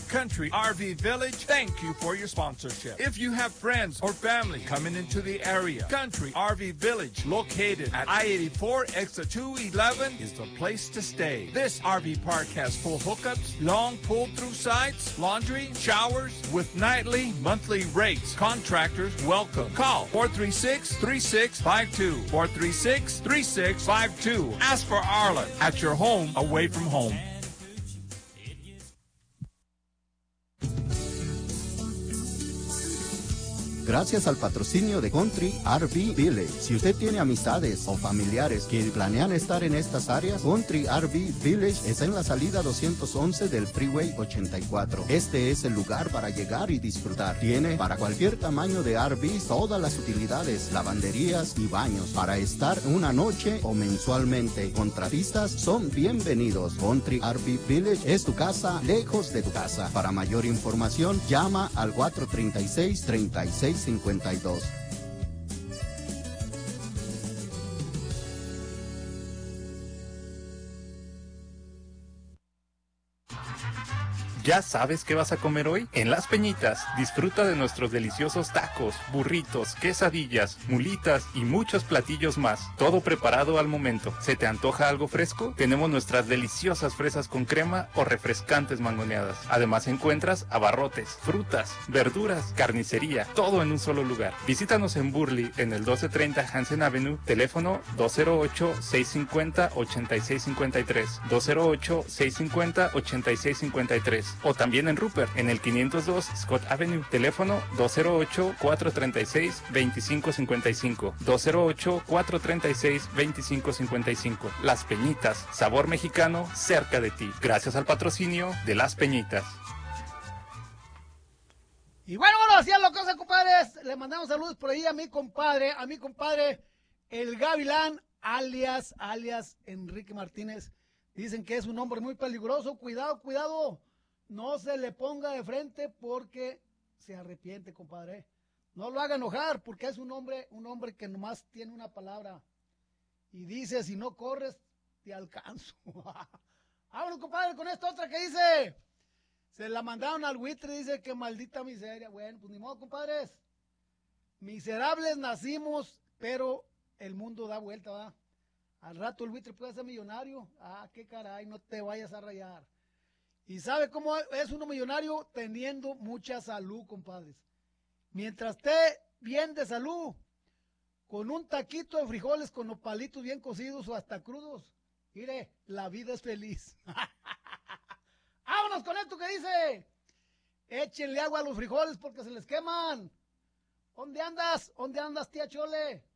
Country RV Village, thank you for your sponsorship. If you have friends or family coming into the area, Country RV Village, located at I-84 exit 211, is the place to stay. This RV park has full hookups, long pull-through sites, laundry, showers, with nightly, monthly rates. Contractors welcome. Call 436-3652. 436-3652. Ask for Arlen at your home, away from home. Gracias al patrocinio de Country RV Village. Si usted tiene amistades o familiares que planean estar en estas áreas, Country RV Village es en la salida 211 del Freeway 84. Este es el lugar para llegar y disfrutar. Tiene para cualquier tamaño de RV todas las utilidades, lavanderías y baños para estar una noche o mensualmente. Contratistas son bienvenidos. Country RV Village es tu casa lejos de tu casa. Para mayor información, llama al 436-3652. ¿Ya sabes qué vas a comer hoy? En Las Peñitas, disfruta de nuestros deliciosos tacos, burritos, quesadillas, mulitas y muchos platillos más. Todo preparado al momento. ¿Se te antoja algo fresco? Tenemos nuestras deliciosas fresas con crema o refrescantes mangoneadas. Además encuentras abarrotes, frutas, verduras, carnicería, todo en un solo lugar. Visítanos en Burley, en el 1230 Hansen Avenue, teléfono 208-650-8653, 208-650-8653. O también en Rupert, en el 502 Scott Avenue, teléfono 208-436-2555, 208-436-2555. Las Peñitas, sabor mexicano cerca de ti, gracias al patrocinio de Las Peñitas. Y bueno, así es la cosa, compadres. Le mandamos saludos por ahí a mi compadre, el Gavilán, alias Enrique Martínez. Dicen que es un hombre muy peligroso. Cuidado. No se le ponga de frente porque se arrepiente, compadre. No lo haga enojar porque es un hombre que nomás tiene una palabra. Y dice, si no corres, te alcanzo. Vámonos, compadre, con esta otra que dice. Se la mandaron al buitre, dice que maldita miseria. Bueno, pues ni modo, compadres. Miserables nacimos, pero el mundo da vuelta, ¿va? Al rato el buitre puede ser millonario. Ah, qué caray, no te vayas a rayar. ¿Y sabe cómo es uno millonario? Teniendo mucha salud, compadres. Mientras esté bien de salud, con un taquito de frijoles con los palitos bien cocidos o hasta crudos, mire, la vida es feliz. Vámonos con esto que dice. Échenle agua a los frijoles porque se les queman. ¿Dónde andas? ¿Dónde andas, tía Chole?